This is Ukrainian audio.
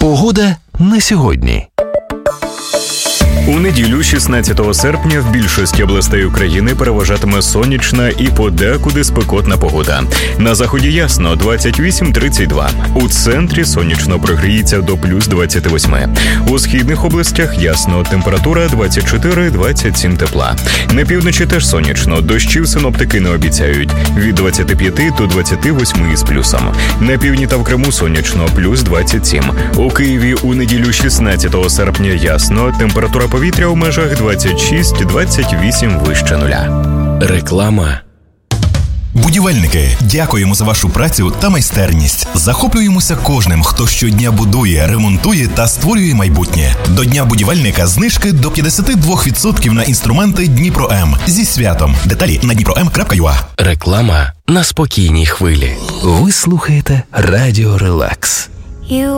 Погода на сьогодні. У неділю, 16 серпня, в більшості областей України переважатиме сонячна і подекуди спекотна погода. На заході ясно – 28-32. У центрі сонячно прогріється до плюс 28. У східних областях ясно, температура 24-27 тепла. На півночі теж сонячно, дощів синоптики не обіцяють. Від 25 до 28 із плюсом. На півдні та в Криму сонячно, плюс 27. У Києві у неділю, 16 серпня ясно, температура повітря у межах 26-28 вище нуля. Реклама. Будівельники, дякуємо за вашу працю та майстерність. Захоплюємося кожним, хто щодня будує, ремонтує та створює майбутнє. До Дня будівельника знижки до 52% на інструменти Дніпро М. Зі святом. Деталі на dniprom.ua. Реклама на спокійній хвилі. Ви слухаєте Радіо Релакс.